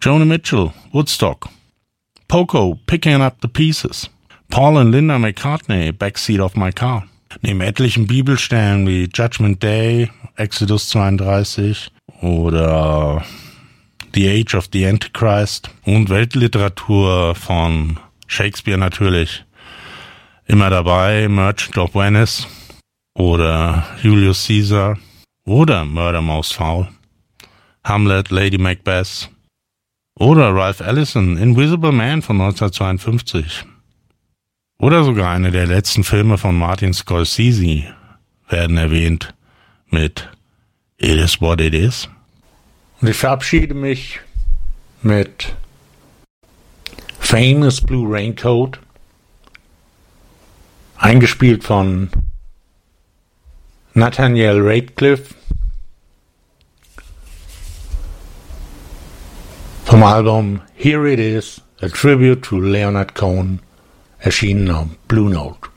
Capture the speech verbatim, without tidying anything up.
Joni Mitchell, Woodstock. Poco, Picking Up the Pieces. Paul und Linda McCartney, Backseat of My Car. Neben etlichen Bibelstellen wie Judgment Day, Exodus zweiunddreißig oder The Age of the Antichrist und Weltliteratur von Shakespeare natürlich immer dabei, Merchant of Venice oder Julius Caesar oder Murder Most Foul, Hamlet, Lady Macbeth oder Ralph Ellison, Invisible Man von neunzehnhundertzweiundfünfzig oder sogar eine der letzten Filme von Martin Scorsese werden erwähnt mit It Is What It Is. Und ich verabschiede mich mit Famous Blue Raincoat, eingespielt von Nathaniel Ratcliffe vom Album Here It Is, a Tribute to Leonard Cohen, erschienen auf Blue Note.